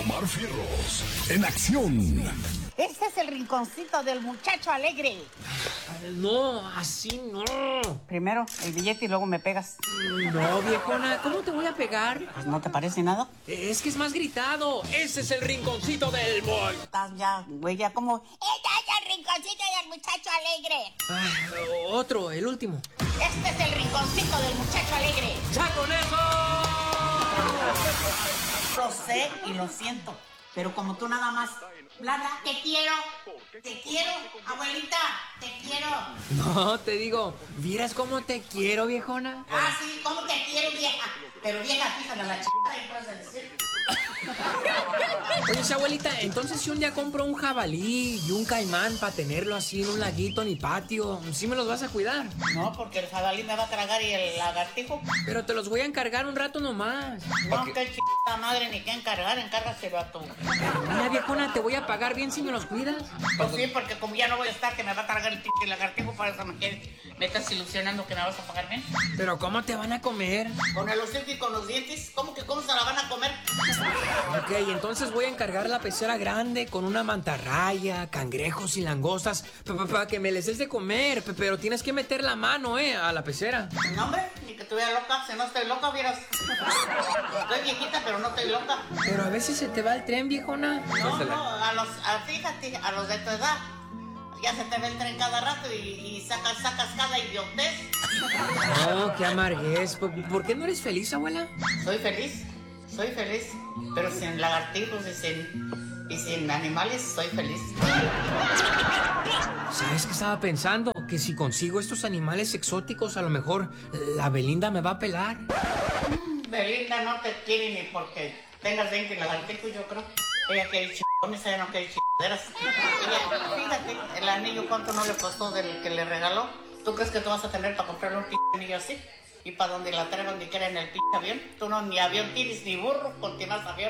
Omar Fierros, en acción. Este es el rinconcito del muchacho alegre. No, así no. Primero el billete y luego me pegas. No, viejona, ¿cómo te voy a pegar? Pues, ¿no te parece nada? Es que es más gritado. Ese es el rinconcito del boy. Estás ya, güey, ya como... Este es el rinconcito del muchacho alegre. Otro, el último. Este es el rinconcito del muchacho alegre. ¡Ya con eso! Lo sé y lo siento, pero como tú nada más... Blanca, te quiero, abuelita, te quiero. No, te digo, ¿vieras cómo te quiero, viejona? Ah, sí, ¿cómo te quiero, vieja? Pero vieja, fíjate la chingada y vas a decir. Oye, sí, abuelita, entonces si un día compro un jabalí y un caimán para tenerlo así en un laguito en mi patio, ¿sí me los vas a cuidar? No, porque el jabalí me va a tragar y el lagartijo. Pero te los voy a encargar un rato nomás. No, qué chingada madre, ni que encargar, encárgaselo a tu. Mira, viejona, te voy a pagar bien si me los cuidas. Pues sí, porque como ya no voy a estar, que me va a cargar el pinche lagartijo, por eso me estás ilusionando que me vas a pagar bien. Pero ¿cómo te van a comer? Con el hocico y con los dientes, ¿cómo se la van a comer? Ok, entonces voy a encargar la pecera grande con una mantarraya, cangrejos y langostas para que me les des de comer, pero tienes que meter la mano, a la pecera. No, hombre, ni que estuviera loca, si no estoy loca, vieras. Estoy viejita, pero no estoy loca. Pero a veces se te va el tren, viejona. No, fíjate, a los de tu edad. Ya se te ve el tren cada rato y sacas cada idiotez. No, qué amarguez. ¿Por qué no eres feliz, abuela? Soy feliz, pero sin lagartijos y sin animales soy feliz. ¿Sabes qué estaba pensando? Que si consigo estos animales exóticos, a lo mejor la Belinda me va a pelar. Belinda no te quiere ni porque tengas 20 lagartijos, yo creo. Ella quiere chingones, ella no quiere chingaderas. Ella, fíjate, el anillo cuánto no le costó del que le regaló. ¿Tú crees que tú vas a tener para comprarle un anillo así? Y para donde la traigan ni que era en el avión. Tú no ni avión tienes ni burro, continúas avión.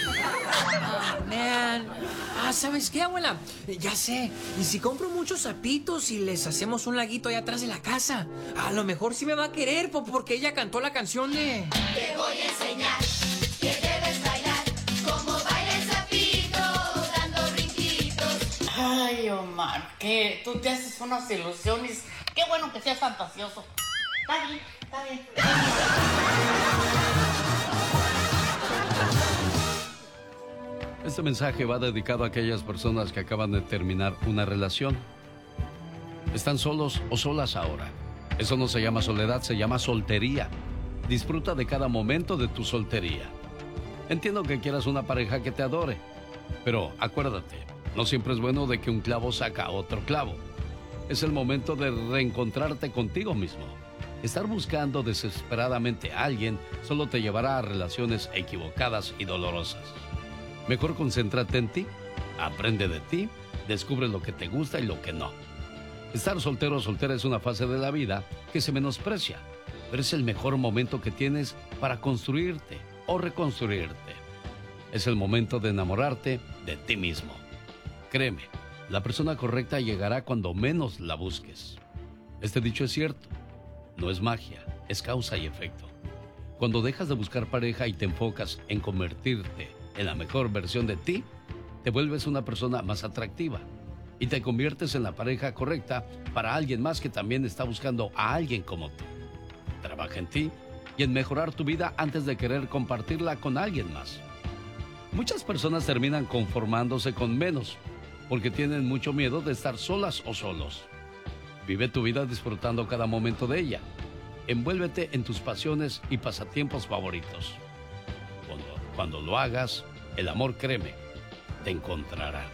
Man. ¿Sabes qué, abuela? Ya sé. ¿Y si compro muchos sapitos y les hacemos un laguito allá atrás de la casa? A lo mejor sí me va a querer porque ella cantó la canción de... Te voy a enseñar que debes bailar como baila el sapito, dando brinquitos. Ay, Omar, que tú te haces unas ilusiones. Qué bueno que seas fantasioso. Está bien. Este mensaje va dedicado a aquellas personas que acaban de terminar una relación. Están solos o solas ahora. Eso no se llama soledad, se llama soltería. Disfruta de cada momento de tu soltería. Entiendo que quieras una pareja que te adore, pero acuérdate, no siempre es bueno de que un clavo saca otro clavo. Es el momento de reencontrarte contigo mismo. Estar buscando desesperadamente a alguien solo te llevará a relaciones equivocadas y dolorosas. Mejor concéntrate en ti, aprende de ti, descubre lo que te gusta y lo que no. Estar soltero o soltera es una fase de la vida que se menosprecia, pero es el mejor momento que tienes para construirte o reconstruirte. Es el momento de enamorarte de ti mismo. Créeme, la persona correcta llegará cuando menos la busques. Este dicho es cierto. No es magia, es causa y efecto. Cuando dejas de buscar pareja y te enfocas en convertirte en la mejor versión de ti, te vuelves una persona más atractiva y te conviertes en la pareja correcta para alguien más que también está buscando a alguien como tú. Trabaja en ti y en mejorar tu vida antes de querer compartirla con alguien más. Muchas personas terminan conformándose con menos porque tienen mucho miedo de estar solas o solos. Vive tu vida disfrutando cada momento de ella. Envuélvete en tus pasiones y pasatiempos favoritos. Cuando lo hagas, el amor, créeme, te encontrará.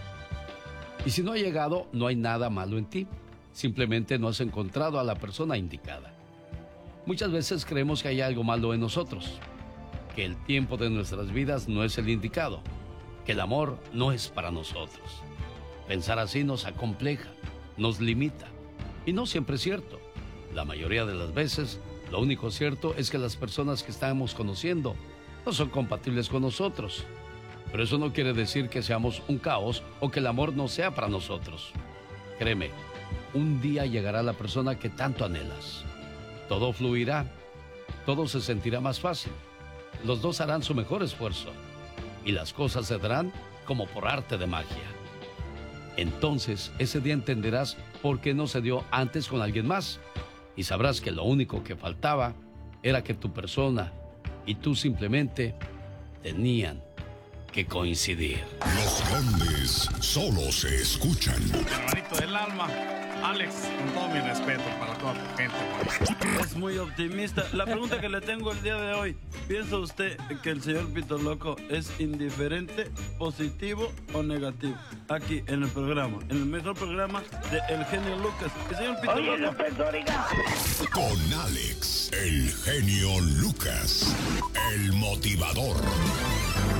Y si no ha llegado, no hay nada malo en ti. Simplemente no has encontrado a la persona indicada. Muchas veces creemos que hay algo malo en nosotros, que el tiempo de nuestras vidas no es el indicado, que el amor no es para nosotros. Pensar así nos acompleja, nos limita. Y no siempre es cierto. La mayoría de las veces, lo único cierto es que las personas que estamos conociendo no son compatibles con nosotros. Pero eso no quiere decir que seamos un caos o que el amor no sea para nosotros. Créeme, un día llegará la persona que tanto anhelas. Todo fluirá, todo se sentirá más fácil. Los dos harán su mejor esfuerzo. y las cosas se darán como por arte de magia. Entonces, ese día entenderás por qué no se dio antes con alguien más y sabrás que lo único que faltaba era que tu persona y tú simplemente tenían que coincidir. Los grandes solo se escuchan. Hermanito del alma, Alex, con todo mi respeto para toda tu gente. Es muy optimista. La pregunta que le tengo el día de hoy, ¿piensa usted que el señor Pito Loco es indiferente, positivo o negativo? Aquí en el programa, en el mejor programa de El Genio Lucas. El señor Pito Loco. Con Alex, el genio Lucas, el motivador.